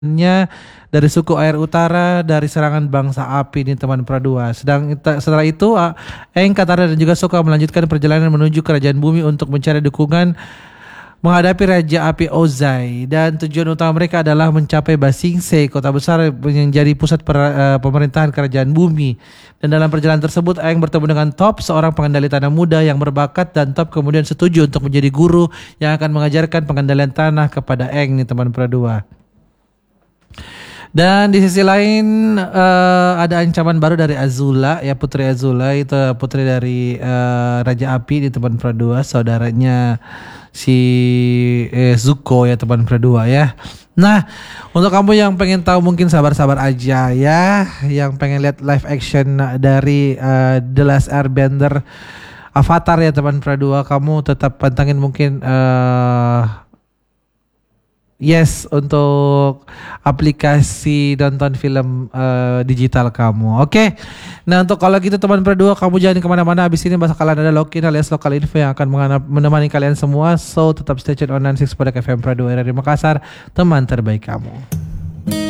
dari suku air utara dari serangan bangsa api nih teman Pradua. Setelah itu Aang, Katara dan juga Sokka melanjutkan perjalanan menuju kerajaan bumi untuk mencari dukungan menghadapi Raja Api Ozai, dan tujuan utama mereka adalah mencapai Ba Sing Se, kota besar yang jadi pusat pemerintahan kerajaan bumi. Dan dalam perjalanan tersebut Aang bertemu dengan Top, seorang pengendali tanah muda yang berbakat, dan Top kemudian setuju untuk menjadi guru yang akan mengajarkan pengendalian tanah kepada Aang nih teman Pradua. Dan di sisi lain ada ancaman baru dari Azula, ya Putri Azula, itu putri dari Raja Api di teman Pradua, saudaranya si Zuko ya teman Pradua ya. Nah, untuk kamu yang pengen tahu mungkin sabar-sabar aja ya, yang pengen lihat live action dari The Last Airbender Avatar ya teman Pradua, kamu tetap pantengin mungkin yes, untuk aplikasi nonton film digital kamu. Oke. Nah, untuk kalau gitu teman Pradua, kamu jangan kemana-mana. Abis ini bakalan ada login alias lokal info yang akan menemani kalian semua. So, tetap stay tune on 96 pada FM Pradua RRI Makassar, teman terbaik kamu.